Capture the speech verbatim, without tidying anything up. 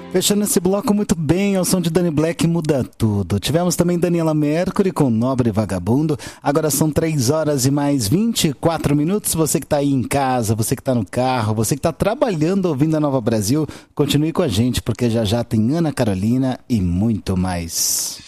Fechando esse bloco muito bem, ao som de Danny Black, Muda Tudo. Tivemos também Daniela Mercury com Nobre Vagabundo. Agora são três horas e mais vinte e quatro minutos. Você que está aí em casa, você que está no carro, você que está trabalhando ouvindo a Nova Brasil, continue com a gente, porque já já tem Ana Carolina e muito mais.